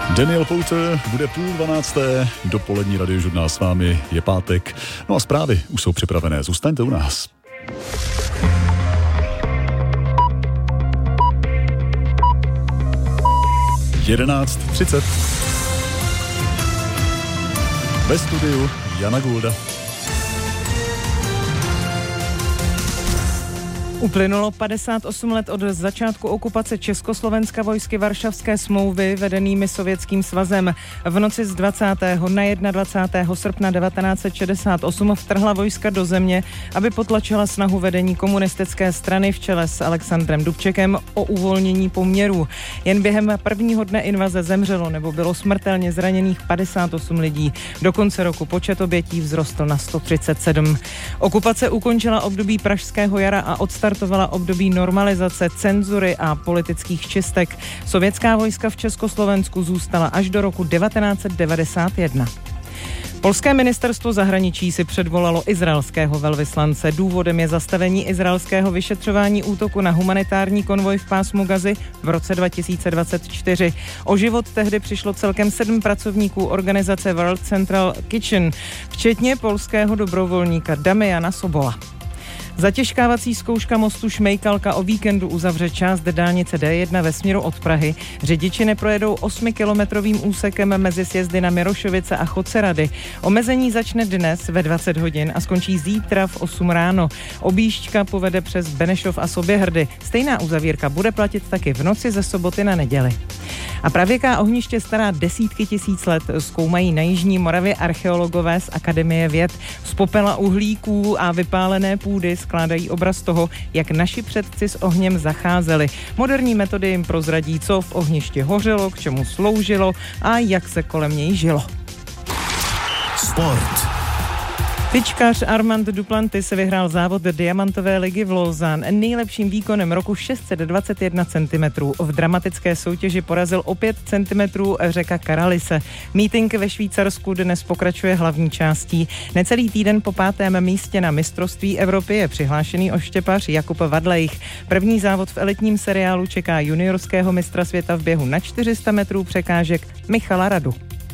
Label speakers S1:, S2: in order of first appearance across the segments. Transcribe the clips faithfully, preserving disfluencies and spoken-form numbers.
S1: Daniel Pouter, bude půl dvanácté, dopolední radiožurnál s vámi, je pátek. No a zprávy už jsou připravené, zůstaňte u nás. jedenáct třicet. Ve studiu Jana Gulda.
S2: Uplynulo padesát osm let od začátku okupace Československa vojsky Varšavské smlouvy vedenými Sovětským svazem. V noci z dvacátého na dvacátého prvního srpna devatenáct set šedesát osm vtrhla vojska do země, aby potlačila snahu vedení komunistické strany v čele s Alexandrem Dubčekem o uvolnění poměrů. Jen během prvního dne invaze zemřelo nebo bylo smrtelně zraněných padesát osm lidí. Do konce roku počet obětí vzrostl na sto třicet sedm. Okupace ukončila období pražského jara a odstartovala startovala období normalizace, cenzury a politických čistek. Sovětská vojska v Československu zůstala až do roku devatenáct set devadesát jedna. Polské ministerstvo zahraničí si předvolalo izraelského velvyslance. Důvodem je zastavení izraelského vyšetřování útoku na humanitární konvoj v pásmu Gazy v roce dva tisíce dvacet čtyři. O život tehdy přišlo celkem sedm pracovníků organizace World Central Kitchen, včetně polského dobrovolníka Damiana Sobola. Zatěžkávací zkouška mostu Šmejkalka o víkendu uzavře část dálnice D jedna ve směru od Prahy. Řidiči neprojedou osmikilometrovým úsekem mezi sjezdy na Mirošovice a Chocerady. Omezení začne dnes ve dvacet hodin a skončí zítra v osm ráno. Objížďka povede přes Benešov a Soběhrdy. Stejná uzavírka bude platit taky v noci ze soboty na neděli. A pravěká ohniště stará desítky tisíc let zkoumají na jižní Moravě archeologové z Akademie věd. Z popela uhlíků a vypálené půdy skládají obraz toho, jak naši předci s ohněm zacházeli. Moderní metody jim prozradí, co v ohništi hořelo, k čemu sloužilo a jak se kolem něj žilo.
S3: Sport.
S2: Tyčkař Armand Duplantis vyhrál závod Diamantové ligy v Lausanne nejlepším výkonem roku šest set dvacet jedna centimetrů. V dramatické soutěži porazil o pět centimetrů Řeka Karalise. Mítink ve Švýcarsku dnes pokračuje hlavní částí. Necelý týden po pátém místě na mistrovství Evropy je přihlášený oštěpař Jakub Vadlejch. První závod v elitním seriálu čeká juniorského mistra světa v běhu na čtyři sta metrů překážek Michala Radu.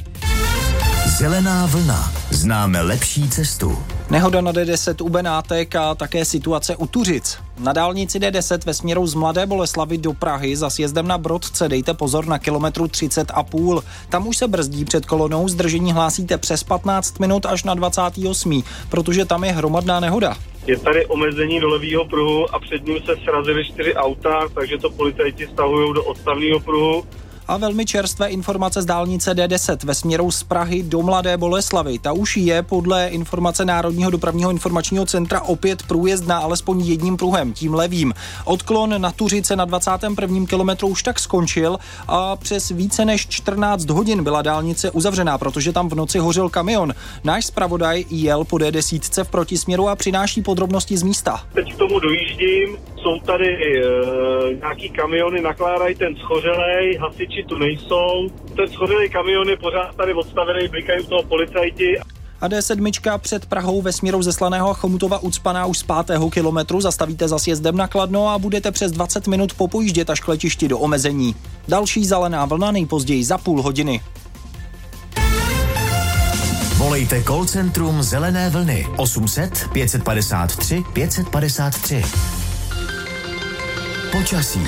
S3: Zelená vlna. Známe lepší cestu.
S4: Nehoda na D deset u Benátek a také situace u Tuřic. Na dálnici D deset ve směru z Mladé Boleslavi do Prahy za sjezdem na Brodce dejte pozor na kilometru třicet a půl. Tam už se brzdí před kolonou, zdržení hlásíte přes patnáct minut až na dvacátý osmý, protože tam je hromadná nehoda.
S5: Je tady omezení do levýho pruhu a před ním se srazily čtyři auta, takže to policajti stahují do odstavného pruhu.
S4: A velmi čerstvé informace z dálnice D deset ve směru z Prahy do Mladé Boleslavy. Ta už je podle informace Národního dopravního informačního centra opět průjezdná alespoň jedním pruhem, tím levým. Odklon na Tuřice na dvacátém prvním kilometru už tak skončil a přes více než čtrnáct hodin byla dálnice uzavřená, protože tam v noci hořel kamion. Náš zpravodaj jel po D deset v protisměru a přináší podrobnosti z místa.
S5: Teď k tomu dojíždím, jsou tady e, nějaký kamiony, nakládají ten schořelej, hasiči tu nejsou. Ten schořelej kamion je pořád tady odstavený, blikají u toho policajti.
S4: A D sedm před Prahou ve směru ze Slaného a Chomutova ucpaná už z pátého kilometru, zastavíte za sjezdem na Kladno a budete přes dvacet minut popojíždět až k letišti do omezení. Další zelená vlna nejpozději za půl hodiny.
S3: Volejte call centrum Zelené vlny osm set pět padesát tři pět padesát tři. Počasí.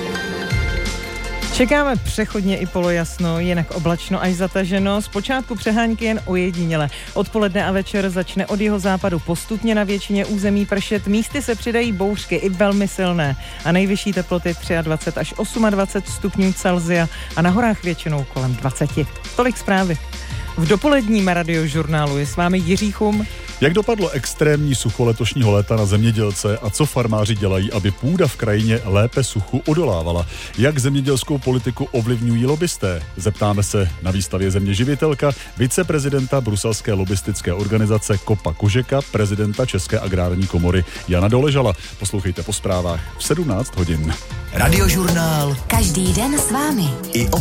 S2: Čekáme přechodně i polojasno, jinak oblačno až zataženo. Zpočátku přehánky jen ojediněle. Odpoledne a večer začne od jeho západu postupně na většině území pršet. Místy se přidají bouřky i velmi silné. A nejvyšší teploty dvacet tři až dvacet osm stupňů Celsia a na horách většinou kolem dvacet. Tolik zprávy. V dopoledním radiožurnálu je s vámi Jiří Chum.
S1: Jak dopadlo extrémní sucho letošního léta na zemědělce a co farmáři dělají, aby půda v krajině lépe suchu odolávala? Jak zemědělskou politiku ovlivňují lobbysté? Zeptáme se na výstavě Země živitelka viceprezidenta bruselské lobbystické organizace Kopa Kožeka, prezidenta České agrární komory Jana Doležala. Poslouchejte po zprávách v sedmnáct hodin.
S3: Radiožurnál.
S6: Každý den s vámi.
S3: I o